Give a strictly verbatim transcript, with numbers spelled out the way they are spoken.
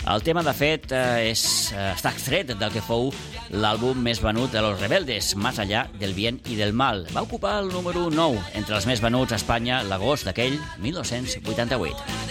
El tema, de fet, eh, és, eh, està extret del que fou l'àlbum més venut de Los Rebeldes, Más allá del bien y del mal. Va ocupar el número nou entre els més venuts a Espanya l'agost d'aquell mil nou-cents vuitanta-vuit.